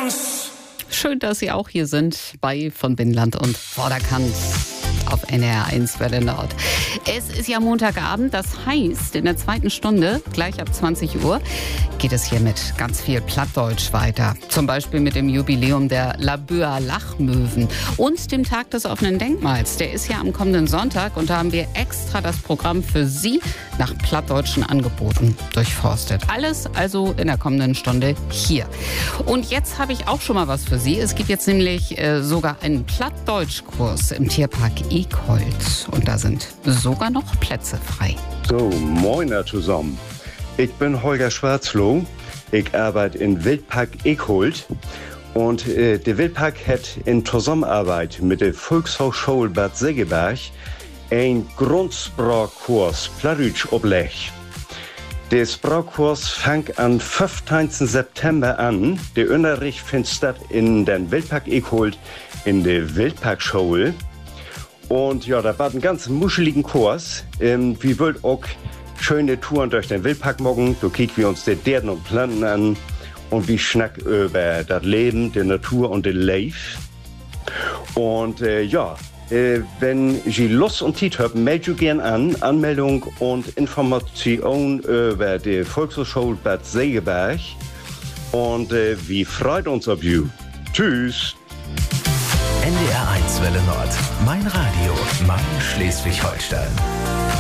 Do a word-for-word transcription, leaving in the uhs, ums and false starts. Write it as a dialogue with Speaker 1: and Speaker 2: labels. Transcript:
Speaker 1: uns.
Speaker 2: Schön, dass Sie auch hier sind bei Von Binnenland und Vorderkant auf N R eins Welle Nord. Es ist ja Montagabend, das heißt, in der zweiten Stunde, gleich ab zwanzig Uhr, geht es hier mit ganz viel Plattdeutsch weiter. Zum Beispiel mit dem Jubiläum der Labuer Lachmöwen und dem Tag des offenen Denkmals. Der ist ja am kommenden Sonntag und da haben wir extra das Programm für Sie nach plattdeutschen Angeboten durchforstet. Alles also in der kommenden Stunde hier. Und jetzt habe ich auch schon mal was für Sie. Es gibt jetzt nämlich äh, sogar einen Plattdeutschkurs im Tierpark Ekholt. Und da sind sogar noch Plätze frei.
Speaker 3: So, moin zusammen. Ich bin Holger Schwarzloh. Ich arbeite im Wildpark Ekholt. Und äh, der Wildpark hat in Zusammenarbeit mit der Volkshochschule Bad Segeberg einen Grundsprachkurs Plattdeutsch oblegt. Der Sprachkurs fängt am fünfzehnten September an. Der Unterricht findet statt in den Wildpark Ekholt in der Wildparkschule. Und ja, da war ein ganz muscheligen Kurs. Ähm, wir wollen auch schöne Touren durch den Wildpark machen. Da kicken wir uns die Derden und Planten an. Und wir schnacken über das Leben, die Natur und den Leif. Und äh, ja, äh, wenn Sie Lust und Zeit haben, meldet euch gerne an. Anmeldung und Information über die Volkshochschule Bad Segeberg. Und äh, wir freuen uns auf you. Tschüss.
Speaker 1: N D R eins Welle Nord. Mein Radio, mein Schleswig-Holstein.